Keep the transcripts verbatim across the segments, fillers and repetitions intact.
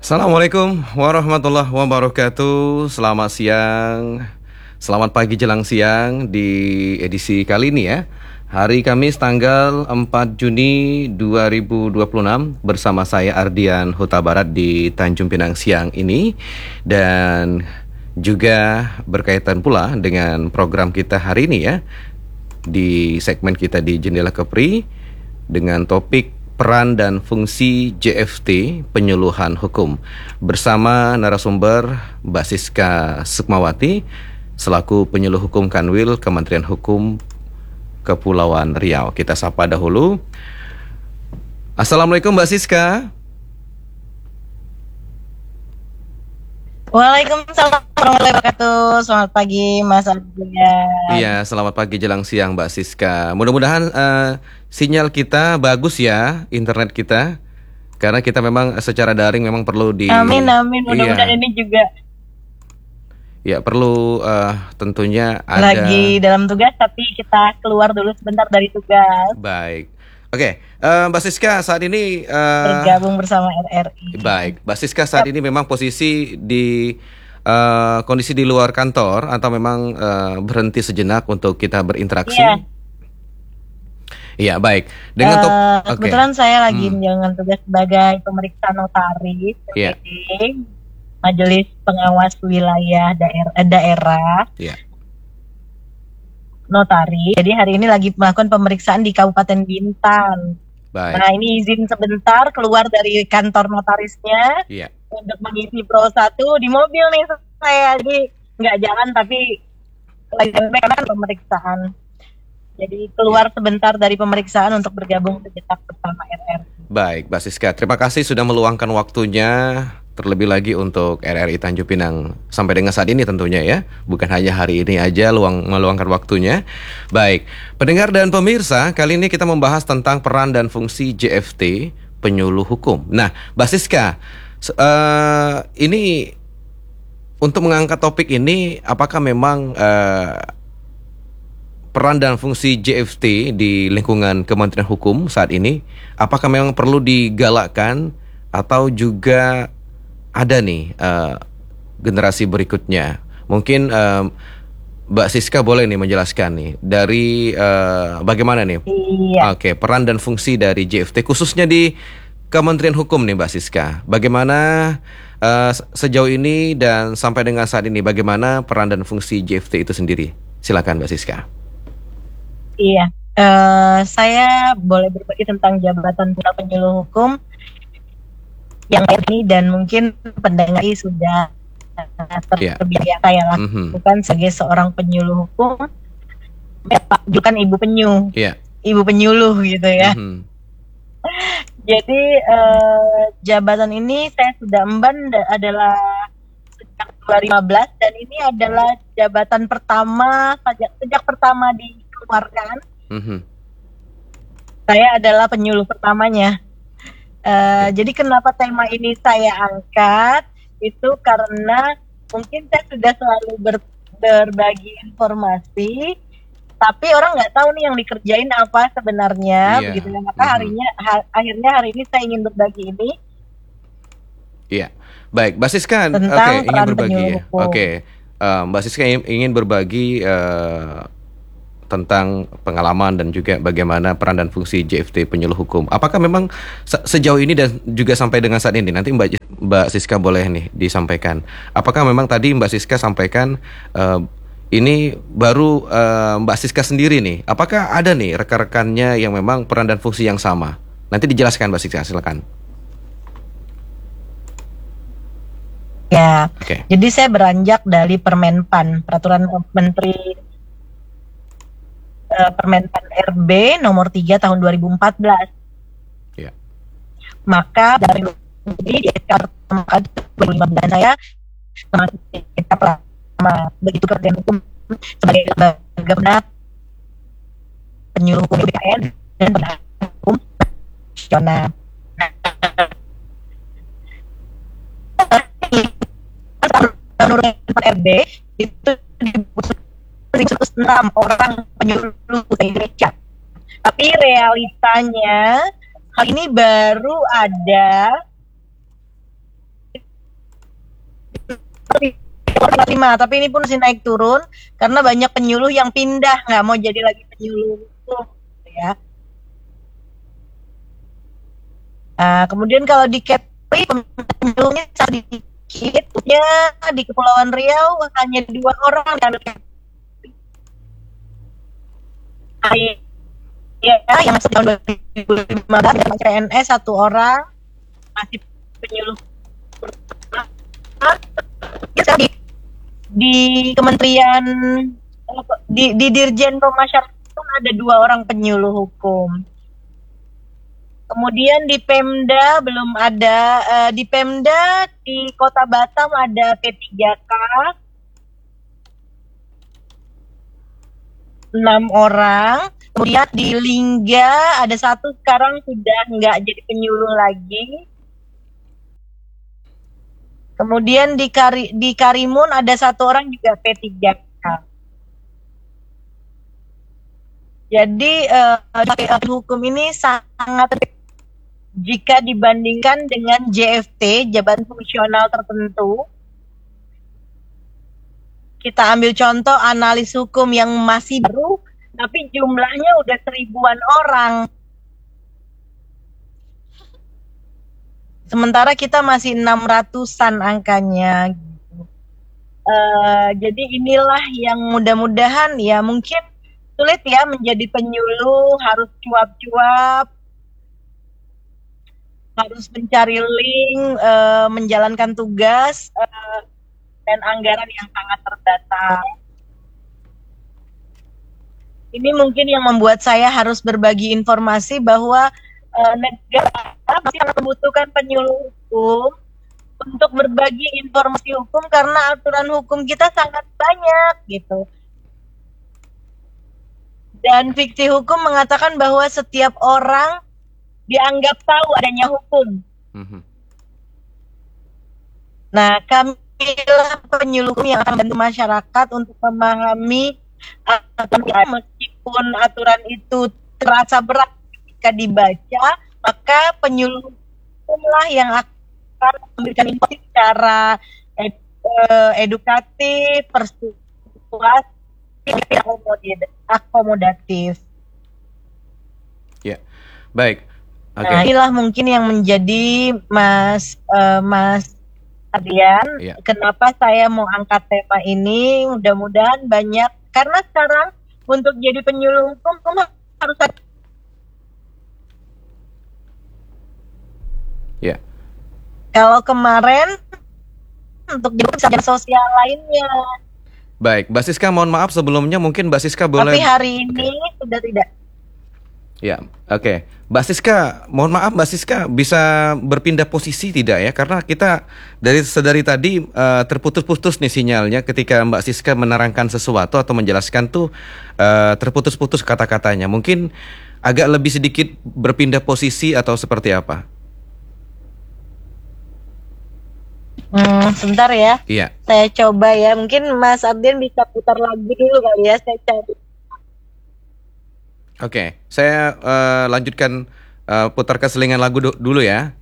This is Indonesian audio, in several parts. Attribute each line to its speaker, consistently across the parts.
Speaker 1: Assalamualaikum warahmatullahi wabarakatuh. Selamat siang, selamat pagi jelang siang di edisi kali ini ya. Hari Kamis tanggal empat Juni dua ribu dua puluh enam bersama saya Ardian Huta Barat di Tanjung Pinang siang ini. Dan juga berkaitan pula dengan program kita hari ini ya, di segmen kita di Jendela Kepri dengan topik peran dan fungsi J F T penyuluhan hukum bersama narasumber Mbak Siska Sukmawati selaku penyuluh hukum Kanwil Kementerian Hukum Kepulauan Riau. Kita sapa dahulu. Assalamualaikum Mbak Siska.
Speaker 2: Waalaikumsalam warahmatullahi wabarakatuh. Selamat pagi Mas Ardian.
Speaker 1: Iya, selamat pagi jelang siang Mbak Siska. Mudah-mudahan uh, sinyal kita bagus ya, internet kita. Karena kita memang secara daring memang perlu di
Speaker 2: Amin amin. Mudah-mudahan
Speaker 1: iya.
Speaker 2: ini juga
Speaker 1: Ya perlu uh, tentunya ada
Speaker 2: lagi dalam tugas, tapi kita keluar dulu sebentar dari tugas.
Speaker 1: Baik. Oke, uh, Mbak Siska saat ini uh,
Speaker 2: bergabung bersama R R I.
Speaker 1: Baik, Mbak Siska saat ini memang posisi di uh, kondisi di luar kantor atau memang uh, berhenti sejenak untuk kita berinteraksi?
Speaker 2: Iya.
Speaker 1: Iya, baik. Dengan top,
Speaker 2: Uh,
Speaker 1: oke.
Speaker 2: kebetulan saya lagi
Speaker 1: Hmm.
Speaker 2: menjalankan tugas sebagai pemeriksa notaris
Speaker 1: Iya.
Speaker 2: di Majelis Pengawas Wilayah Daerah, daerah
Speaker 1: Iya.
Speaker 2: Notaris. Jadi hari ini lagi melakukan pemeriksaan di Kabupaten Bintan.
Speaker 1: Baik.
Speaker 2: Nah, ini izin sebentar keluar dari kantor notarisnya
Speaker 1: Iya.
Speaker 2: untuk mengisi Pro satu di mobil nih saya. Jadi nggak jalan tapi lagi karena pemeriksaan. Jadi keluar sebentar dari pemeriksaan untuk bergabung sejenak bersama R R.
Speaker 1: Baik, Mbak Siska, terima kasih sudah meluangkan waktunya terlebih lagi untuk R R I Tanjung Pinang sampai dengan saat ini tentunya ya, bukan hanya hari ini aja luang meluangkan waktunya. Baik, pendengar dan pemirsa, kali ini kita membahas tentang peran dan fungsi J F T penyuluh hukum. Nah, Mbak Siska, uh, ini untuk mengangkat topik ini, apakah memang uh, peran dan fungsi J F T di lingkungan Kementerian Hukum saat ini, apakah memang perlu digalakkan atau juga ada nih uh, generasi berikutnya? Mungkin uh, Mbak Siska boleh nih menjelaskan nih dari uh, bagaimana nih?
Speaker 2: Iya.
Speaker 1: Oke, peran dan fungsi dari J F T khususnya di Kementerian Hukum nih Mbak Siska. Bagaimana uh, sejauh ini dan sampai dengan saat ini bagaimana peran dan fungsi J F T itu sendiri? Silakan Mbak Siska.
Speaker 2: Iya, uh, saya boleh berbagi tentang jabatan penyuluh hukum yang ini dan mungkin pendengar ini sudah terbiasa ya lah,
Speaker 1: Mhm.
Speaker 2: bukan sebagai seorang penyuluh hukum, bukan ibu penyu,
Speaker 1: Iya.
Speaker 2: ibu penyuluh gitu ya.
Speaker 1: Mhm.
Speaker 2: Jadi uh, jabatan ini saya sudah emban da- adalah sejak dua ribu lima belas dan ini adalah jabatan pertama sejak sejak pertama dikeluarkan.
Speaker 1: Mhm.
Speaker 2: Saya adalah penyuluh pertamanya. Uh, jadi kenapa tema ini saya angkat itu karena mungkin saya sudah selalu ber- berbagi informasi, tapi orang nggak tahu nih yang dikerjain apa sebenarnya,
Speaker 1: Iya.
Speaker 2: begitu ya. Maka
Speaker 1: Mhm.
Speaker 2: harinya ha- akhirnya hari ini saya ingin berbagi ini
Speaker 1: Iya. Baik, Mbak Siska, oke,
Speaker 2: tentang
Speaker 1: ingin
Speaker 2: peran
Speaker 1: berbagi
Speaker 2: penyuluh
Speaker 1: ya.
Speaker 2: hukum.
Speaker 1: Oke. Eh, Mbak Siska ingin, ingin berbagi eh, tentang pengalaman dan juga bagaimana peran dan fungsi J F T penyuluh hukum. Apakah memang se- sejauh ini dan juga sampai dengan saat ini, nanti Mbak Mbak Siska boleh nih disampaikan. Apakah memang tadi Mbak Siska sampaikan eh, ini baru eh, Mbak Siska sendiri nih? Apakah ada nih rekan-rekannya yang memang peran dan fungsi yang sama? Nanti dijelaskan Mbak Siska, silakan.
Speaker 2: Ya,
Speaker 1: Oke.
Speaker 2: jadi saya beranjak dari Permenpan, Peraturan Menteri eh, Permenpan R B nomor tiga tahun dua ribu empat belas.
Speaker 1: Ya.
Speaker 2: Maka dari jadi di S K pertama kali dua ribu lima belas saya masuk kita pertama begitu kerjaan hukum sebagai lembaga benar penyuluh hukum B K N dan penasihat hukum nasional. Menurut R B itu dibutuhkan seratus enam orang penyuluh Indonesia. Tapi realitanya hal ini baru ada lima, tapi ini pun masih naik turun karena banyak penyuluh yang pindah nggak mau jadi lagi penyuluh hukum, ya. Nah, kemudian kalau di Kepri penyuluhnya sedikit, ya di Kepulauan Riau hanya dua orang dan ya yang masuk tahun dua ribu lima belas dan P N S satu orang masih penyuluh. Di, di Kementerian di, di Dirjen Pemasyarakatan ada dua orang penyuluh hukum. Kemudian di Pemda belum ada, uh, di Pemda di Kota Batam ada P tiga K enam orang. Kemudian di Lingga ada satu sekarang sudah nggak jadi penyuluh lagi. Kemudian di Kari, di Karimun ada satu orang juga P tiga K. Jadi uh, hukum ini sangat jika dibandingkan dengan J F T, jabatan fungsional tertentu. Kita ambil contoh analis hukum yang masih baru, tapi jumlahnya udah seribuan orang. Sementara kita masih enam ratusan angkanya. Gitu. Uh, jadi inilah yang mudah-mudahan ya mungkin sulit ya menjadi penyuluh, harus cuap-cuap, harus mencari link, uh, menjalankan tugas, uh, dan anggaran yang sangat terbatas. Ini mungkin yang membuat saya harus berbagi informasi bahwa uh, negara masih sangat membutuhkan penyuluh hukum untuk berbagi informasi hukum karena aturan hukum kita sangat banyak gitu. Dan fikih hukum mengatakan bahwa setiap orang dianggap tahu adanya hukum. Mm-hmm. Nah, kamilah penyuluh hukum yang akan membantu masyarakat untuk memahami aturan, meskipun aturan itu terasa berat ketika dibaca, maka penyuluh hukumlah yang akan memberikan informasi secara ed, edukatif, persuasif, akomodatif.
Speaker 1: Ya, baik.
Speaker 2: Okay. Nah, inilah mungkin yang menjadi Mas uh, Mas Ardian, ya. Kenapa saya mau angkat tema ini. Mudah-mudahan banyak, karena sekarang untuk jadi penyuluh hukum kamu harus ada.
Speaker 1: Ya.
Speaker 2: Kalau kemarin untuk jadi sosial lainnya.
Speaker 1: Baik, Mbak Siska, mohon maaf sebelumnya mungkin Mbak Siska boleh.
Speaker 2: Tapi hari ini okay. sudah tidak.
Speaker 1: Ya, oke. Okay. Mbak Siska, mohon maaf Mbak Siska bisa berpindah posisi tidak ya? Karena kita dari sedari tadi uh, terputus-putus nih sinyalnya ketika Mbak Siska menerangkan sesuatu atau menjelaskan tuh uh, terputus-putus kata-katanya. Mungkin agak lebih sedikit berpindah posisi atau seperti apa?
Speaker 2: Hmm, sebentar ya.
Speaker 1: Iya.
Speaker 2: Saya coba ya. Mungkin Mas Ardian bisa putar lagu dulu kali ya. Saya cari.
Speaker 1: Oke, okay, saya uh, lanjutkan uh, putar keselingan lagu du- dulu ya.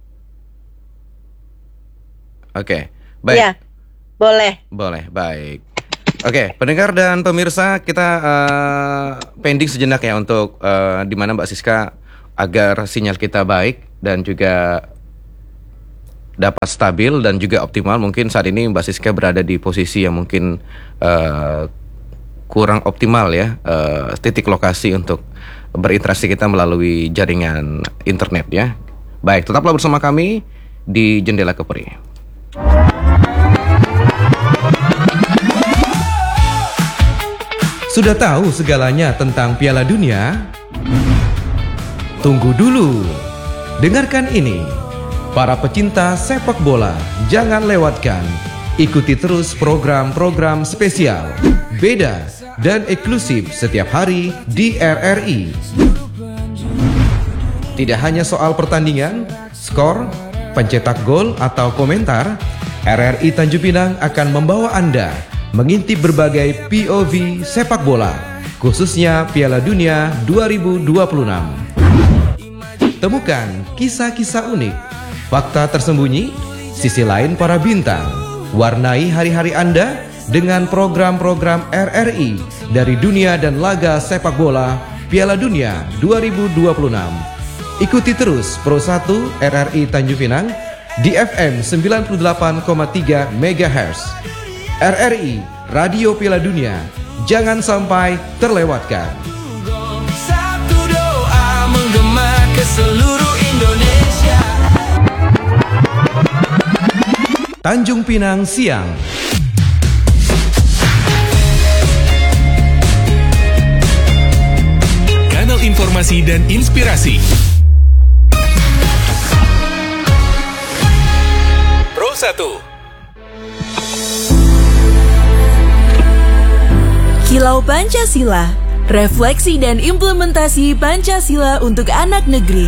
Speaker 1: Oke, okay, baik.
Speaker 2: Iya, boleh.
Speaker 1: Boleh, baik. Oke, okay, pendengar dan pemirsa, kita uh, pending sejenak ya untuk uh, di mana Mbak Siska agar sinyal kita baik dan juga dapat stabil dan juga optimal. Mungkin saat ini Mbak Siska berada di posisi yang mungkin uh, kurang optimal ya, uh, titik lokasi untuk berinteraksi kita melalui jaringan internet ya. Baik, tetaplah bersama kami di Jendela Kepri. Sudah tahu segalanya tentang Piala Dunia? Tunggu dulu. Dengarkan ini. Para pecinta sepak bola, jangan lewatkan. Ikuti terus program-program spesial, beda dan eksklusif setiap hari di R R I. Tidak hanya soal pertandingan, skor, pencetak gol atau komentar, R R I Tanjung Pinang akan membawa Anda mengintip berbagai P O V sepak bola, khususnya Piala Dunia dua ribu dua puluh enam. Temukan kisah-kisah unik, fakta tersembunyi, sisi lain para bintang, Warnai hari-hari Anda dengan program-program R R I dari dunia dan laga sepak bola Piala Dunia dua ribu dua puluh enam. Ikuti terus Pro satu R R I Tanjung Pinang di F M sembilan puluh delapan koma tiga megahertz. R R I, Radio Piala Dunia, jangan sampai terlewatkan.
Speaker 3: Satu doa menggema ke seluruh Indonesia.
Speaker 1: Tanjung Pinang Siang.
Speaker 3: Kanal informasi dan inspirasi. Pro satu.
Speaker 4: Kilau Pancasila, refleksi dan implementasi Pancasila untuk anak negeri.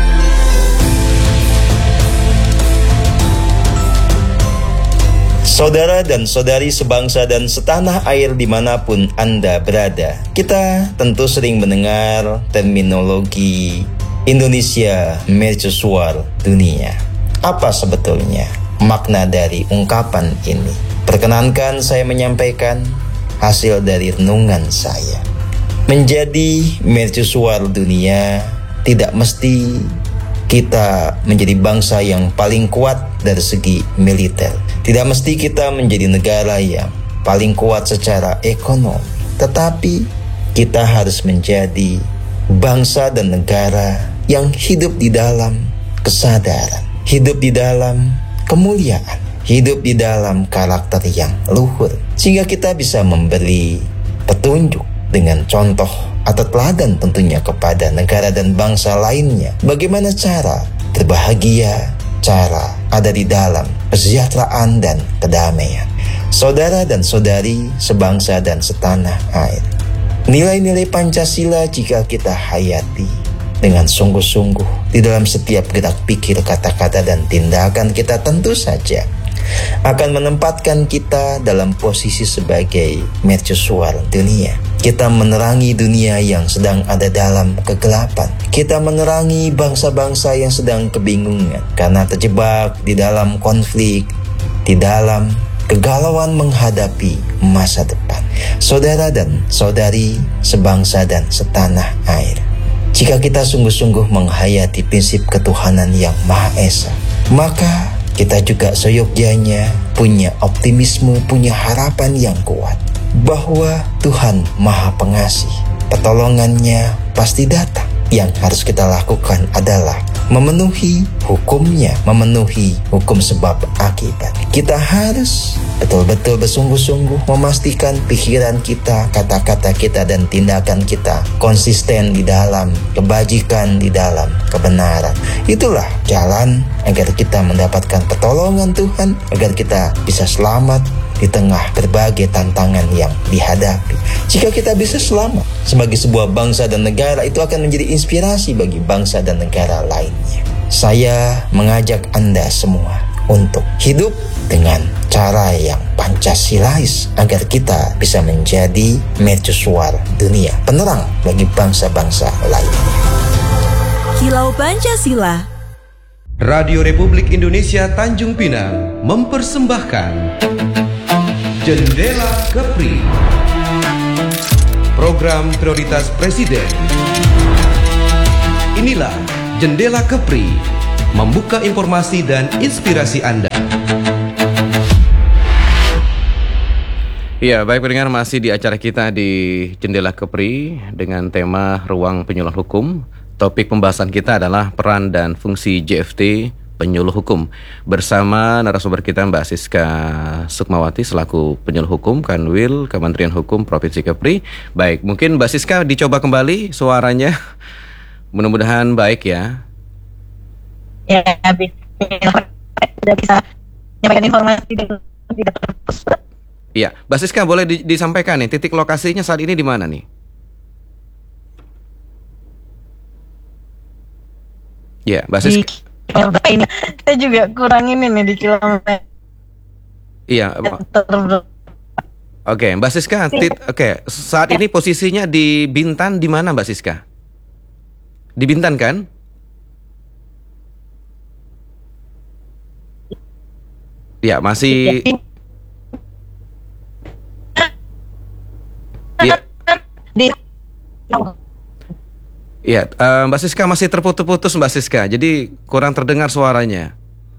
Speaker 5: Saudara dan saudari sebangsa dan setanah air dimanapun Anda berada, kita tentu sering mendengar terminologi Indonesia Mercusuar Dunia. Apa sebetulnya makna dari ungkapan ini? Perkenankan saya menyampaikan hasil dari renungan saya. Menjadi mercusuar dunia tidak mesti kita menjadi bangsa yang paling kuat dari segi militer. Tidak mesti kita menjadi negara yang paling kuat secara ekonomi. Tetapi kita harus menjadi bangsa dan negara yang hidup di dalam kesadaran, hidup di dalam kemuliaan, hidup di dalam karakter yang luhur, sehingga kita bisa memberi petunjuk dengan contoh atau teladan tentunya kepada negara dan bangsa lainnya. Bagaimana cara berbahagia, cara ada di dalam kesejahteraan dan kedamaian. Saudara dan saudari sebangsa dan setanah air, nilai-nilai Pancasila jika kita hayati dengan sungguh-sungguh di dalam setiap gerak pikir, kata-kata dan tindakan kita, tentu saja akan menempatkan kita dalam posisi sebagai mercusuar dunia. Kita menerangi dunia yang sedang ada dalam kegelapan. Kita menerangi bangsa-bangsa yang sedang kebingungan karena terjebak di dalam konflik, di dalam kegalauan menghadapi masa depan. Saudara dan saudari sebangsa dan setanah air, jika kita sungguh-sungguh menghayati prinsip ketuhanan yang Maha Esa, maka kita juga seyogyanya punya optimisme, punya harapan yang kuat bahwa Tuhan Maha Pengasih, pertolongannya pasti datang. Yang harus kita lakukan adalah memenuhi hukumnya, memenuhi hukum sebab akibat. Kita harus betul-betul bersungguh-sungguh memastikan pikiran kita, kata-kata kita dan tindakan kita konsisten di dalam kebajikan, di dalam kebenaran. Itulah jalan agar kita mendapatkan pertolongan Tuhan, agar kita bisa selamat di tengah berbagai tantangan yang dihadapi. Jika kita bisa selamat sebagai sebuah bangsa dan negara, itu akan menjadi inspirasi bagi bangsa dan negara lainnya. Saya mengajak Anda semua untuk hidup dengan cara yang Pancasilais agar kita bisa menjadi mercusuar dunia, penerang bagi bangsa-bangsa lainnya.
Speaker 4: Kilau Pancasila,
Speaker 1: Radio Republik Indonesia Tanjung Pinang mempersembahkan Jendela Kepri, program prioritas Presiden. Inilah Jendela Kepri, membuka informasi dan inspirasi Anda. Ya, baik pendengar, masih di acara kita di Jendela Kepri dengan tema Ruang Penyuluh Hukum. Topik pembahasan kita adalah peran dan fungsi J F T penyuluh hukum. Bersama narasumber kita Mbak Siska Sukmawati selaku penyuluh hukum Kanwil Kementerian Hukum Provinsi Kepri. Baik, mungkin Mbak Siska dicoba kembali suaranya. Mudah-mudahan baik ya.
Speaker 2: Ya, habis sudah bisa menyampaikan informasi dengan tidak terputus.
Speaker 1: Iya, Mbak Siska boleh di- disampaikan nih titik lokasinya saat ini di mana nih? Ya, Mbak Siska.
Speaker 2: Di kilometer ini saya juga kurang ini nih di kilometer.
Speaker 1: Iya. Oke, Mbak Siska. tit- Oke, saat ini posisinya di Bintan di mana Mbak Siska? Di Bintan kan? Ya, masih
Speaker 2: Di
Speaker 1: Iya, eh, Mbak Siska masih terputus-putus Mbak Siska, jadi kurang terdengar suaranya.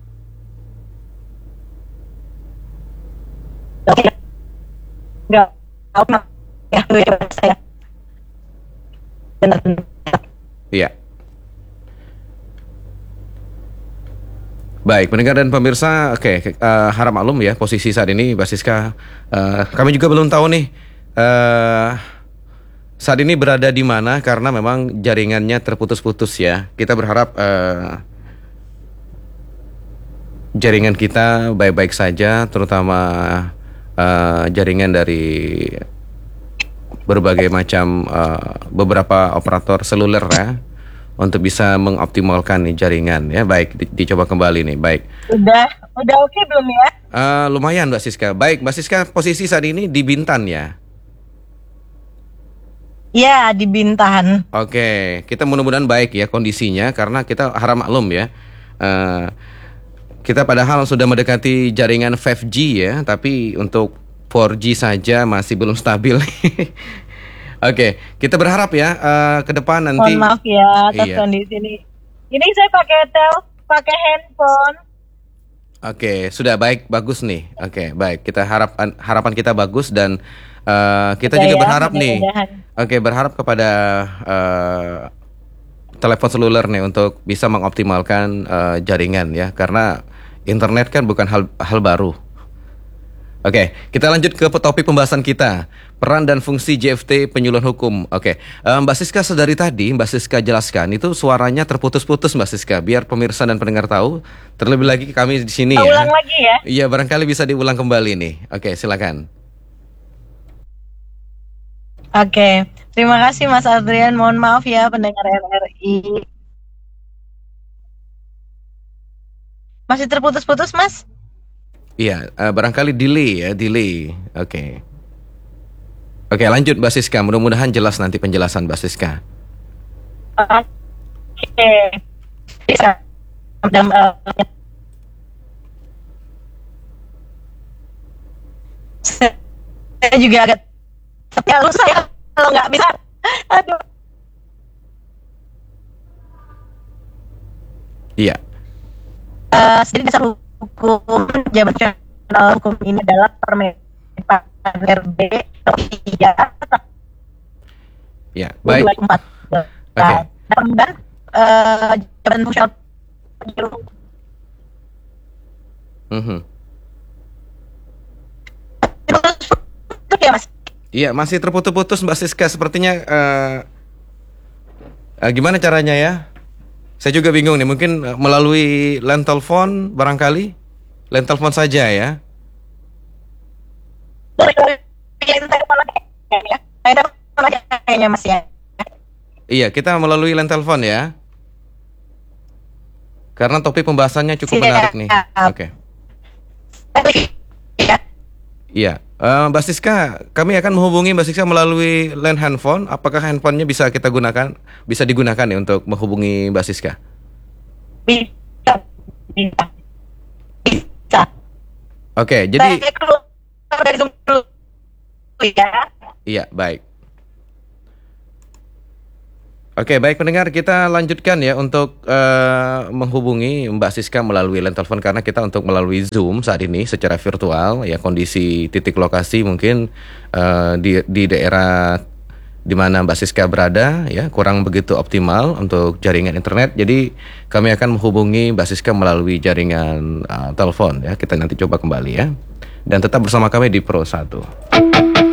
Speaker 2: Oke. Enggak. Apa? Ya, coba saya. Benar.
Speaker 1: Iya. Baik, pendengar dan pemirsa, oke, eh, harap maklum ya posisi saat ini Mbak Siska. Eh, kami juga belum tahu nih eh, saat ini berada di mana karena memang jaringannya terputus-putus ya. Kita berharap eh, jaringan kita baik-baik saja, terutama eh, jaringan dari berbagai macam eh, beberapa operator seluler ya, untuk bisa mengoptimalkan nih jaringan ya. Baik, di- dicoba kembali nih. Baik,
Speaker 2: Udah, udah oke belum ya?
Speaker 1: Eh, lumayan Mbak Siska. Baik, Mbak Siska posisi saat ini di Bintan ya.
Speaker 2: Iya, di Bintan.
Speaker 1: Oke, kita mudah-mudahan baik ya kondisinya karena kita harap maklum ya. Eh, kita padahal sudah mendekati jaringan lima G ya, tapi untuk empat G saja masih belum stabil. Oke, kita berharap ya eh, ke depan nanti.
Speaker 2: Mohon maaf ya atas
Speaker 1: Iya.
Speaker 2: kondisi ini. Ini saya pakai tel, pakai handphone.
Speaker 1: Oke, sudah baik, bagus nih. Oke, baik. Kita harap harapan kita bagus dan eh, kita
Speaker 2: Udah
Speaker 1: juga
Speaker 2: ya,
Speaker 1: berharap nih.
Speaker 2: mudah-mudahan.
Speaker 1: Oke, berharap kepada eh, telepon seluler nih untuk bisa mengoptimalkan eh, jaringan ya, karena internet kan bukan hal hal baru. Oke, kita lanjut ke topik pembahasan kita, peran dan fungsi J F T penyuluhan hukum. Oke, eh, Mbak Siska sedari tadi Mbak Siska jelaskan itu suaranya terputus-putus Mbak Siska, biar pemirsa dan pendengar tahu. Terlebih lagi kami di sini
Speaker 2: Kita
Speaker 1: ya.
Speaker 2: ulang lagi ya.
Speaker 1: Iya, barangkali bisa diulang kembali nih. Oke, silakan.
Speaker 2: Oke, terima kasih Mas Adrian. Mohon maaf ya pendengar R R I. Masih terputus-putus, Mas?
Speaker 1: Iya, eh, barangkali delay ya, delay. Oke. Oke, lanjut Mbak Siska. Mudah-mudahan jelas nanti penjelasan Mbak Siska.
Speaker 2: Oke. Bisa. Dalam, eh, saya juga agak ya lu saya kalau nggak bisa. Aduh.
Speaker 1: Iya.
Speaker 2: Eh, sendiri dasar hukum jabatan nasional hukum ini adalah Permen R B tiga
Speaker 1: Ya, baik.
Speaker 2: dua ribu empat belas.
Speaker 1: Oke.
Speaker 2: Dan eh, jabatan fungsional
Speaker 1: Mhm.
Speaker 2: itu ya Mas.
Speaker 1: Iya, masih terputus-putus Mbak Siska. Sepertinya eh, eh, gimana caranya ya? Saya juga bingung nih. Mungkin eh, melalui line telepon barangkali. Line telepon saja ya.
Speaker 2: Kayaknya Mas ya.
Speaker 1: Iya, kita melalui line telepon ya. Karena topik pembahasannya cukup
Speaker 2: Siap.
Speaker 1: menarik nih. Oke. Iya, Eh, Mbak Siska, kami akan menghubungi Mbak Siska melalui line handphone. Apakah handphonenya bisa kita gunakan, bisa digunakan nih untuk menghubungi Mbak Siska?
Speaker 2: Bisa. Bisa. Bisa.
Speaker 1: Oke, jadi
Speaker 2: Saya keluar dari Zoom dulu ya.
Speaker 1: iya, baik. Oke, baik pendengar, kita lanjutkan ya untuk eh, menghubungi Mbak Siska melalui line telepon karena kita untuk melalui Zoom saat ini secara virtual ya, kondisi titik lokasi mungkin eh, di di daerah di mana Mbak Siska berada ya kurang begitu optimal untuk jaringan internet. Jadi kami akan menghubungi Mbak Siska melalui jaringan eh, telepon ya. Kita nanti coba kembali ya. Dan tetap bersama kami di Pro satu.